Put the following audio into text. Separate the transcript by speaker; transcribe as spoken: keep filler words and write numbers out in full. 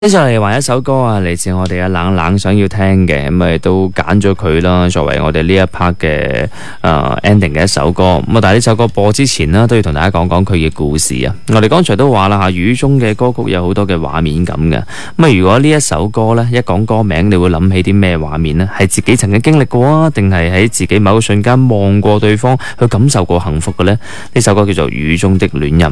Speaker 1: 接下嚟話一首歌啊，嚟自我哋嘅冷冷想要聽嘅，咁咪都揀咗佢啦，作為我哋呢一 part 嘅誒 ending 嘅一首歌。咁啊，但係呢首歌播之前呢，都要同大家講講佢嘅故事啊。我哋剛才都話啦吓，雨中嘅歌曲有好多嘅畫面感嘅。咁啊，如果呢一首歌呢，一講歌名，你會諗起啲咩畫面呢？係自己曾經經歷過啊，定係喺自己某個瞬間望過對方，去感受過幸福嘅呢？呢首歌叫做《雨中的戀人》。